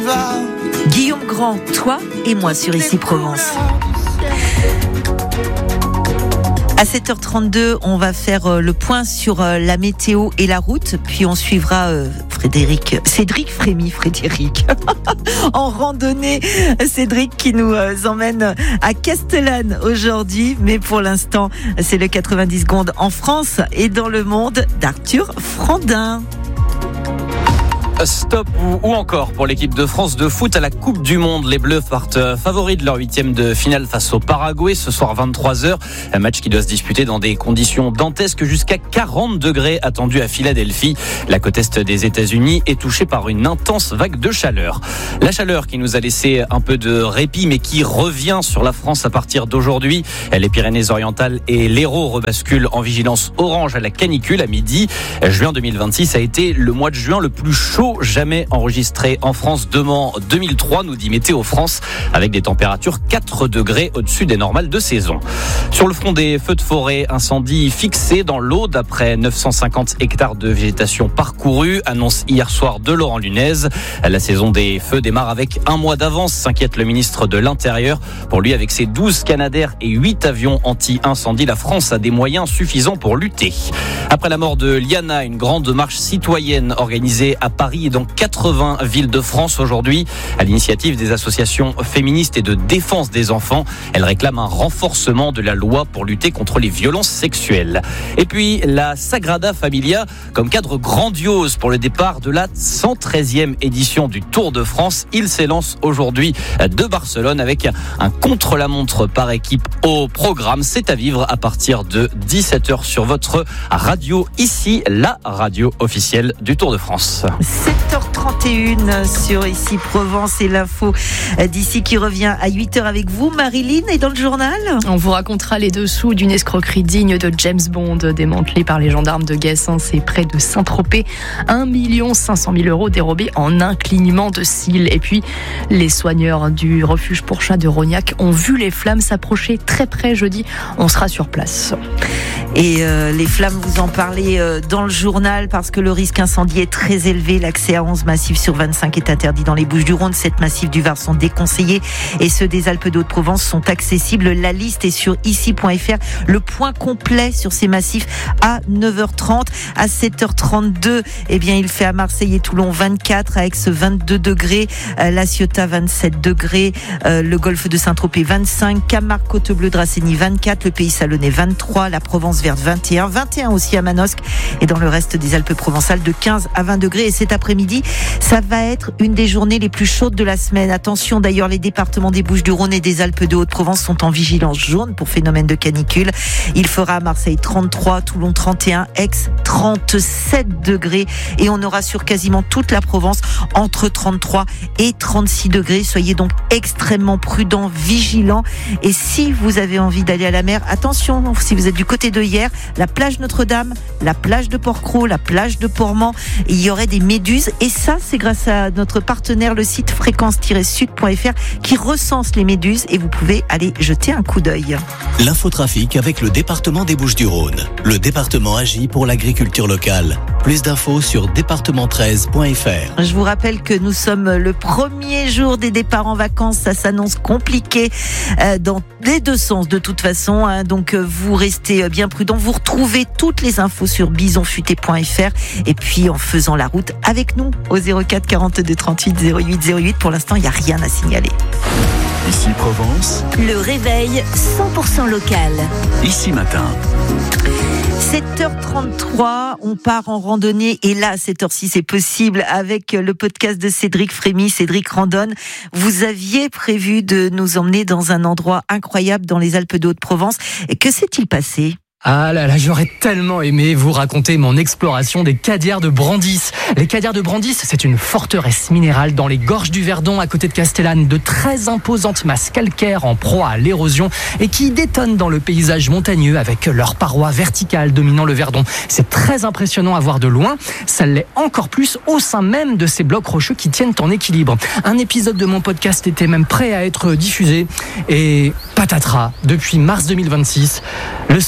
Guillaume Grand, toi et moi sur Ici Provence. À 7h32, on va faire le point sur la météo et la route, puis on suivra Cédric Frémy, en randonnée. Cédric qui nous emmène à Castellane aujourd'hui, mais pour l'instant, c'est le 90 secondes en France et dans le monde d'Arthur Frandin. Stop ou encore pour l'équipe de France de foot à la Coupe du Monde. Les Bleus partent favoris de leur 8e de finale face au Paraguay ce soir 23h. Un match qui doit se disputer dans des conditions dantesques, jusqu'à 40 degrés attendus à Philadelphie. La côte est des États-Unis est touchée par une intense vague de chaleur. La chaleur qui nous a laissé un peu de répit, mais qui revient sur la France à partir d'aujourd'hui. Les Pyrénées-Orientales et l'Hérault rebasculent en vigilance orange à la canicule à midi. Juin 2026 a été le mois de juin le plus chaud jamais enregistré en France depuis 2003, nous dit Météo France, avec des températures 4 degrés au-dessus des normales de saison. Sur le front des feux de forêt, incendie fixé dans l'Aude après 950 hectares de végétation parcourus, annonce hier soir de Laurent Nunez. La saison des feux démarre avec un mois d'avance, s'inquiète le ministre de l'Intérieur. Pour lui, avec ses 12 Canadair et 8 avions anti-incendie, la France a des moyens suffisants pour lutter. Après la mort de Liana, une grande marche citoyenne organisée à Paris et dans 80 villes de France aujourd'hui, à l'initiative des associations féministes et de défense des enfants. Elle réclame un renforcement de la loi pour lutter contre les violences sexuelles. Et puis la Sagrada Familia comme cadre grandiose pour le départ de la 113e édition du Tour de France. Il s'élance aujourd'hui de Barcelone avec un contre-la-montre par équipe au programme. C'est à vivre à partir de 17h sur votre radio, ici la radio officielle du Tour de France. 7h31 sur Ici Provence et l'info d'ici qui revient à 8h avec vous. Marilyn est dans le journal. On vous racontera les dessous d'une escroquerie digne de James Bond démantelée par les gendarmes de Gassens et près de Saint-Tropez. 1 500 000 € dérobés en un clignement de cils. Et puis, les soigneurs du refuge pour chats de Rognac ont vu les flammes s'approcher très près jeudi. On sera sur place. Et les flammes, vous en parlez dans le journal parce que le risque incendie est très élevé. L'accès à 11 massifs sur 25 est interdit dans les Bouches-du-Rhône. 7 massifs du Var sont déconseillés et ceux des Alpes de Haute-Provence sont accessibles. La liste est sur ici.fr. Le point complet sur ces massifs à 9h30. À 7h32, il fait à Marseille et Toulon 24, à Aix 22 degrés, La Ciotat 27 degrés, le golfe de Saint-Tropez 25, Camargue, Côte-Bleue, Dracénie 24, le Pays Salonnais 23, la Provence verte 21 aussi à Manosque et dans le reste des Alpes provençales de 15 à 20 degrés. Et cet après-midi, ça va être une des journées les plus chaudes de la semaine. Attention d'ailleurs, les départements des Bouches-du-Rhône et des Alpes de Haute-Provence sont en vigilance jaune pour phénomène de canicule. Il fera à Marseille 33, Toulon 31, Aix 37 degrés et on aura sur quasiment toute la Provence entre 33 et 36 degrés. Soyez donc extrêmement prudents, vigilants. Et si vous avez envie d'aller à la mer, attention, si vous êtes du côté de hier, la plage Notre-Dame, la plage de Port-Cros, la plage de Portman, il y aurait des méduses. Et ça, c'est grâce à notre partenaire, le site fréquence-sud.fr, qui recense les méduses et vous pouvez aller jeter un coup d'œil. L'infotrafic avec le département des Bouches-du-Rhône. Le département agit pour l'agriculture locale. Plus d'infos sur département13.fr. Je vous rappelle que nous sommes le premier jour des départs en vacances. Ça s'annonce compliqué dans les deux sens de toute façon. Donc vous restez bien prudents. Vous retrouvez toutes les infos sur bisonfuté.fr et puis en faisant la route avec nous au 04 42 38 08 08. Pour l'instant, il n'y a rien à signaler. Ici Provence. Le réveil 100% local. Ici matin. 7h33, on part en randonnée et là, à cette heure-ci, c'est possible avec le podcast de Cédric Frémy, Cédric Randonne. Vous aviez prévu de nous emmener dans un endroit incroyable dans les Alpes de Haute-Provence. Et que s'est-il passé ? Ah là là, j'aurais tellement aimé vous raconter mon exploration des Cadières de Brandis. Les Cadières de Brandis, c'est une forteresse minérale dans les gorges du Verdon à côté de Castellane, de très imposantes masses calcaires en proie à l'érosion et qui détonnent dans le paysage montagneux avec leurs parois verticales dominant le Verdon. C'est très impressionnant à voir de loin, ça l'est encore plus au sein même de ces blocs rocheux qui tiennent en équilibre. Un épisode de mon podcast était même prêt à être diffusé et patatras, depuis mars 2026, le sentier est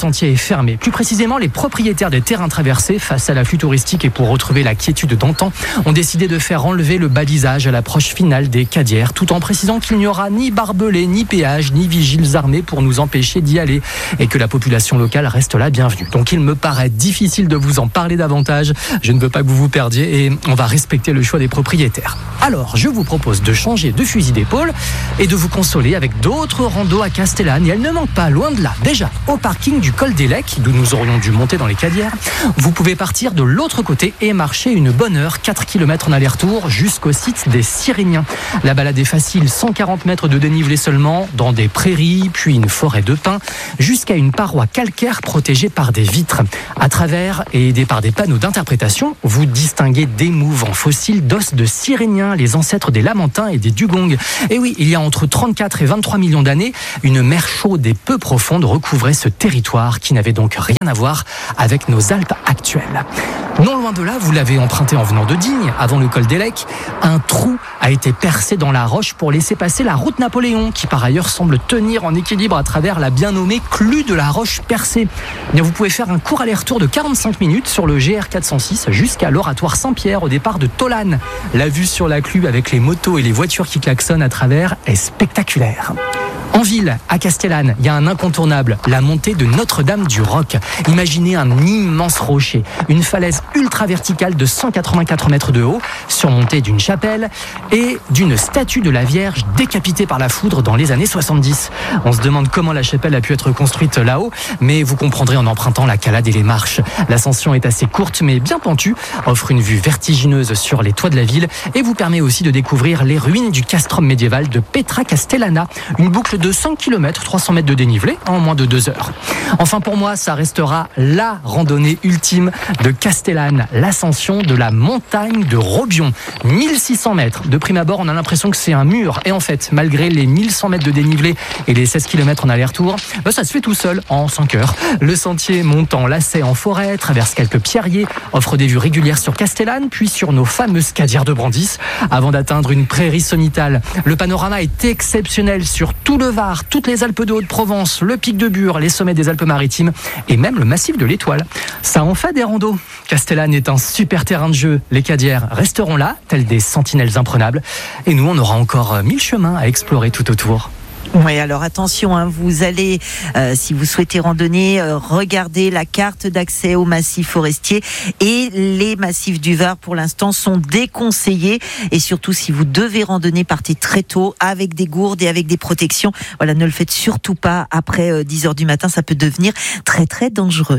fermé. Plus précisément, les propriétaires des terrains traversés, face à l'afflux touristique et pour retrouver la quiétude d'antan, ont décidé de faire enlever le balisage à l'approche finale des Cadières, tout en précisant qu'il n'y aura ni barbelés, ni péages, ni vigiles armés pour nous empêcher d'y aller et que la population locale reste la bienvenue. Donc il me paraît difficile de vous en parler davantage. Je ne veux pas que vous vous perdiez et on va respecter le choix des propriétaires. Alors, je vous propose de changer de fusil d'épaule et de vous consoler avec d'autres randos à Castellane. Et elles ne manquent pas, loin de là. Déjà, au parking du col des Lecs, d'où nous aurions dû monter dans les Cadières, vous pouvez partir de l'autre côté et marcher une bonne heure, 4 km en aller-retour, jusqu'au site des Cyréniens. La balade est facile, 140 mètres de dénivelé seulement, dans des prairies, puis une forêt de pins, jusqu'à une paroi calcaire protégée par des vitres. À travers et aidé par des panneaux d'interprétation, vous distinguez d'émouvants fossiles d'os de Cyréniens, les ancêtres des Lamentins et des Dugongs. Et oui, il y a entre 34 et 23 millions d'années, une mer chaude et peu profonde recouvrait ce territoire qui n'avait donc rien à voir avec nos Alpes actuelles. Non loin de là, vous l'avez emprunté en venant de Digne, avant le col des Lecs, un trou a été percé dans la roche pour laisser passer la route Napoléon, qui par ailleurs semble tenir en équilibre à travers la bien nommée clue de la roche percée. Vous pouvez faire un court aller-retour de 45 minutes sur le GR 406 jusqu'à l'oratoire Saint-Pierre au départ de Tolane. La vue sur la clue avec les motos et les voitures qui klaxonnent à travers est spectaculaire. En ville, à Castellane, il y a un incontournable, la montée de Notre-Dame-du-Roc. Imaginez un immense rocher, une falaise ultra verticale de 184 mètres de haut, surmontée d'une chapelle et d'une statue de la Vierge décapitée par la foudre dans les années 70. On se demande comment la chapelle a pu être construite là-haut, mais vous comprendrez en empruntant la calade et les marches. L'ascension est assez courte mais bien pentue, offre une vue vertigineuse sur les toits de la ville et vous permet aussi de découvrir les ruines du castrum médiéval de Petra Castellana, une boucle de 5 km, 300 mètres de dénivelé en moins de 2 heures. Enfin pour moi, ça restera la randonnée ultime de Castellane, l'ascension de la montagne de Robion. 1600 mètres. De prime abord, on a l'impression que c'est un mur. Et en fait, malgré les 1100 mètres de dénivelé et les 16 km en aller-retour, ça se fait tout seul en 5 heures. Le sentier monte en lacet en forêt, traverse quelques pierriers, offre des vues régulières sur Castellane, puis sur nos fameuses Cadières de Brandis, avant d'atteindre une prairie sommitale. Le panorama est exceptionnel sur tout le Var, toutes les Alpes de Haute-Provence, le pic de Bure, les sommets des Alpes-Maritimes et même le massif de l'Étoile. Ça en fait des randos. Castellane est un super terrain de jeu. Les Cadières resteront là, tels des sentinelles imprenables. Et nous, on aura encore 1000 chemins à explorer tout autour. Oui, alors attention, vous allez, si vous souhaitez randonner, regarder la carte d'accès au massif forestier et les massifs du Var pour l'instant sont déconseillés et surtout si vous devez randonner, partez très tôt avec des gourdes et avec des protections. Voilà, ne le faites surtout pas après 10h du matin, ça peut devenir très très dangereux.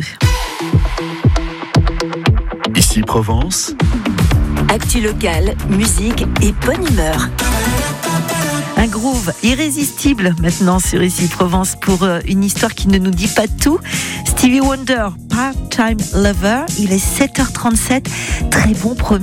Ici Provence. Actu locale, musique et bonne humeur. Un groove irrésistible maintenant sur Ici Provence pour une histoire qui ne nous dit pas tout. Stevie Wonder, Part-Time Lover, il est 7h37, très bon premier.